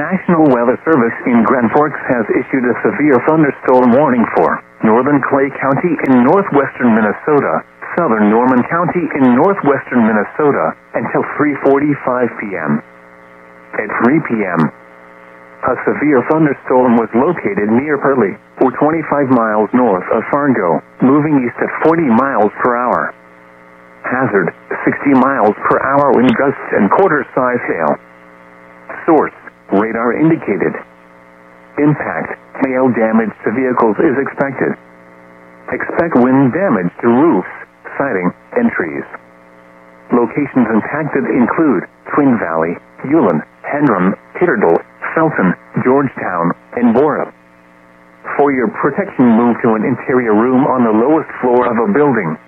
National Weather Service in Grand Forks has issued a severe thunderstorm warning for northern Clay County in northwestern Minnesota, southern Norman County in northwestern Minnesota, until 3:45 p.m. At 3 p.m., a severe thunderstorm was located near Purley, or 25 miles north of Fargo, moving east at 40 miles per hour. Hazard, 60 miles per hour wind gusts and quarter-size hail. Source, radar indicated. Impact, hail damage to vehicles is expected. Expect wind damage to roofs, siding, and trees. Locations impacted include Twin Valley, Ulen, Hendron, Hitterdal, Felton, Georgetown, and Borup. For your protection, move to an interior room on the lowest floor of a building.